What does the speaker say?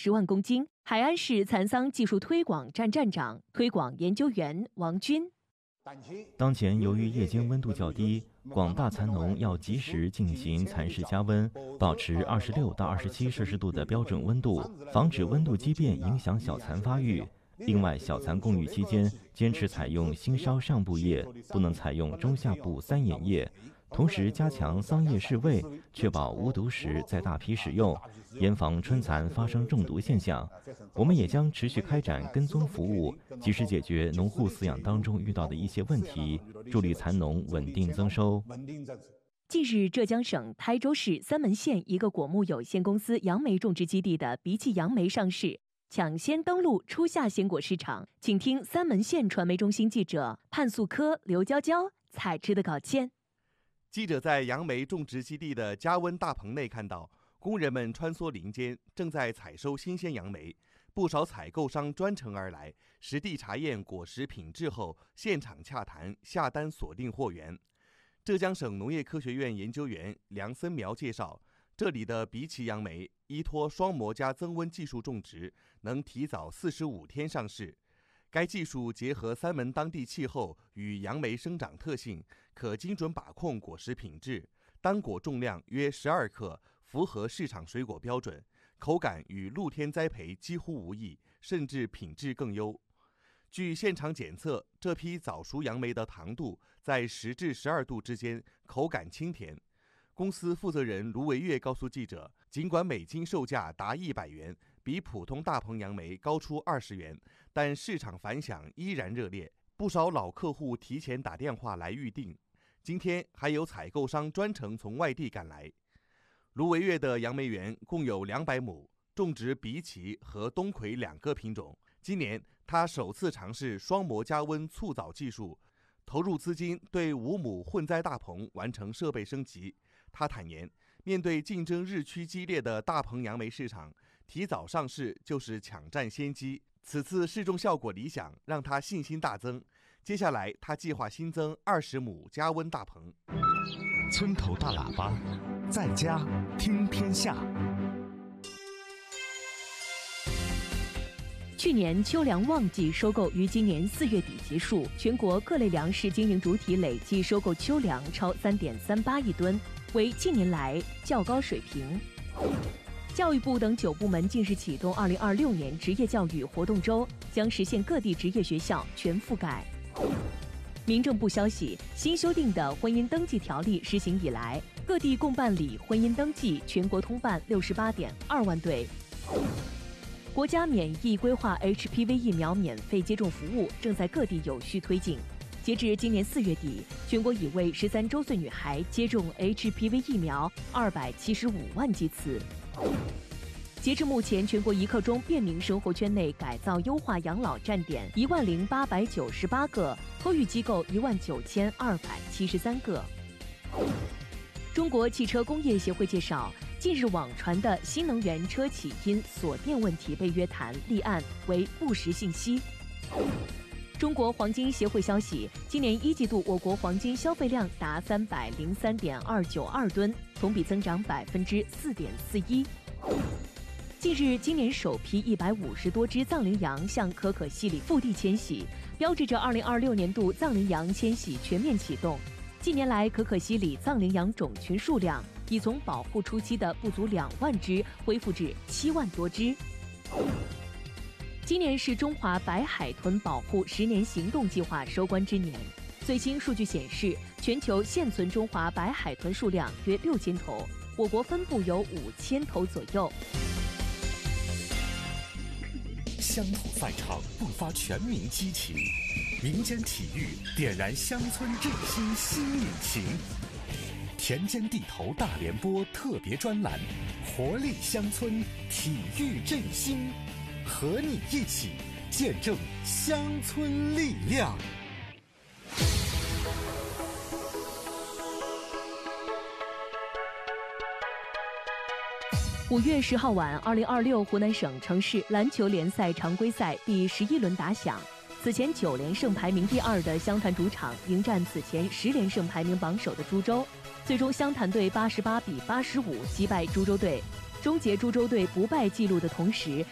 10万公斤。海安市蚕桑技术推广站站长、推广研究员王军。 当前由于夜间温度较低，广大蚕农要及时进行蚕室加温，保持26到27摄氏度的标准温度，防止温度畸变影响小蚕发育。另外，小蚕供育期间坚持采用新梢上部叶，不能采用中下部3眼叶。同时加强桑叶试喂，确保无毒时再大批使用，严防春蚕发生中毒现象。我们也将持续开展跟踪服务，及时解决农户饲养当中遇到的一些问题，助力蚕农稳定增收。 近日，浙江省台州市三门县一个果木有限公司杨梅种植基地的荸荠杨梅上市，抢先登陆初夏鲜果市场。请听三门县传媒中心记者潘素科、刘娇娇采制的稿件。 记者在杨梅种植基地的加温大棚内看到，工人们穿梭林间，正在采收新鲜杨梅。不少采购商专程而来，实地查验果实品质后，现场洽谈下单锁定货源。浙江省农业科学院研究员梁森苗介绍，这里的荸荠杨梅依托双模加增温技术种植，能提早45天上市。该技术结合三门当地气候与杨梅生长特性，可精准把控果实品质，单果重量约12克，符合市场水果标准，口感与露天栽培几乎无异，甚至品质更优。据现场检测，这批早熟杨梅的糖度在10至12度之间，口感清甜。公司负责人卢维月告诉记者，尽管每斤售价达100元，比普通大棚杨梅高出20元，但市场反响依然热烈，不少老客户提前打电话来预订。今天还有采购商专程从外地赶来。卢维月的杨梅园共有200亩，种植荸荠和冬葵2个品种。今年他首次尝试双模加温促早技术，投入资金对5亩混栽大棚完成设备升级。他坦言，面对竞争日趋激烈的大棚杨梅市场，提早上市就是抢占先机。此次试种效果理想，让他信心大增。接下来，他计划新增20亩加温大棚。 村头大喇叭，在家听天下。 去年秋粮旺季收购于今年4月底结束，全国各类粮食经营主体累计收购秋粮超3.38亿吨，为近年来较高水平。教育部等9部门近日启动2026年职业教育活动周，将实现各地职业学校全覆盖。民政部消息，新修订的婚姻登记条例施行以来，各地共办理婚姻登记全国通办68.2万对。国家免疫规划 HPV 疫苗免费接种服务正在各地有序推进。截至今年4月底，全国已为13周岁女孩接种 HPV 疫苗275万剂次。截至目前，全国一刻钟便民生活圈内改造优化养老站点10898个，托育机构19273个。中国汽车工业协会介绍，近日网传的新能源车企因锁电问题被约谈立案为不实信息。中国黄金协会消息，今年1季度我国黄金消费量达303.292吨，同比增长4.41%。近日，今年首批150多只藏羚羊向可可西里腹地迁徙，标志着2026年度藏羚羊迁徙全面启动。近年来，可可西里藏羚羊种群数量已从保护初期的不足2万只恢复至7万多只。今年是中华白海豚保护10年行动计划收官之年。最新数据显示，全球现存中华白海豚数量约6000头，我国分布有5000头左右。 乡土赛场迸发全民激情，民间体育点燃乡村振兴新引擎。田间地头大联播特别专栏，活力乡村，体育振兴，和你一起见证乡村力量。 5月10号晚，2026湖南省城市篮球联赛常规赛第11轮打响。此前9连胜排名第2的湘潭主场迎战此前10连胜排名榜首的株洲，最终湘潭队88比85击败株洲队，终结株洲队不败纪录的同时，